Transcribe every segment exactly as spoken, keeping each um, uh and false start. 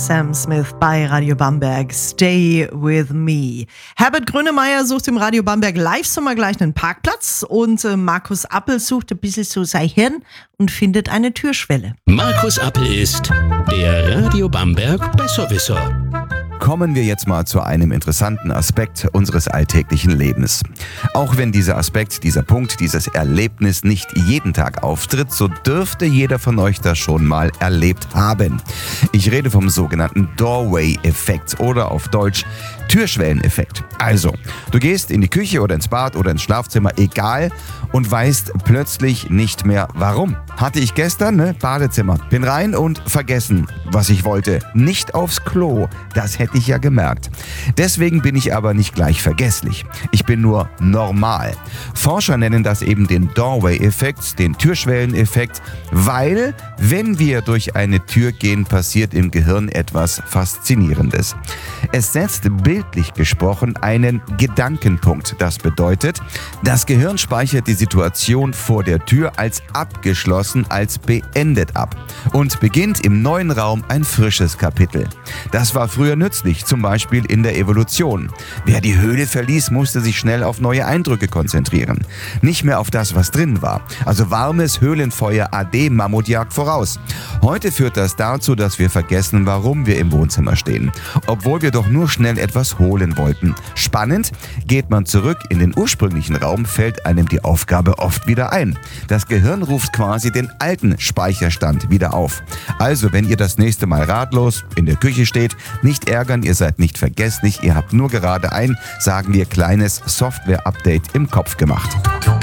Sam Smith bei Radio Bamberg. Stay with me. Herbert Grönemeyer sucht im Radio Bamberg Live-Sommer gleich einen Parkplatz und äh, Markus Appel sucht ein bisschen so sein Hirn und findet eine Türschwelle. Markus Appel ist der Radio Bamberg Besserwisser. Kommen wir jetzt mal zu einem interessanten Aspekt unseres alltäglichen Lebens. Auch wenn dieser Aspekt, dieser Punkt, dieses Erlebnis nicht jeden Tag auftritt, so dürfte jeder von euch das schon mal erlebt haben. Ich rede vom sogenannten Doorway-Effekt oder auf Deutsch Türschwelleneffekt. Also, du gehst in die Küche oder ins Bad oder ins Schlafzimmer, egal, und weißt plötzlich nicht mehr warum. Hatte ich gestern, ne, Badezimmer, bin rein und vergessen, was ich wollte. Nicht aufs Klo, das hätte ich ja gemerkt. Deswegen bin ich aber nicht gleich vergesslich. Ich bin nur normal. Forscher nennen das eben den Doorway-Effekt, den Türschwelleneffekt, weil, wenn wir durch eine Tür gehen, passiert im Gehirn etwas Faszinierendes. Es setzt bildlich gesprochen einen Gedankenpunkt. Das bedeutet, das Gehirn speichert die Situation vor der Tür als abgeschlossen, als beendet ab und beginnt im neuen Raum ein frisches Kapitel. Das war früher nützlich, zum Beispiel in der Evolution. Wer die Höhle verließ, musste sich schnell auf neue Eindrücke konzentrieren. Nicht mehr auf das, was drin war. Also warmes Höhlenfeuer A D Mammutjagd voraus. Heute führt das dazu, dass wir vergessen, warum wir im Wohnzimmer stehen. Obwohl wir doch nur schnell etwas holen wollten. Spannend, geht man zurück in den ursprünglichen Raum, fällt einem die Aufgabe oft wieder ein. Das Gehirn ruft quasi den alten Speicherstand wieder auf. Also, wenn ihr das nächste Mal ratlos in der Küche steht, nicht ärgern, ihr seid nicht vergesslich, ihr habt nur gerade ein, sagen wir, kleines Software-Update im Kopf gemacht.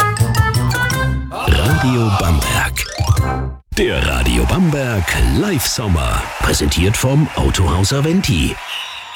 Radio Bamberg. Der Radio Bamberg Live-Sommer. Präsentiert vom Autohaus Aventi.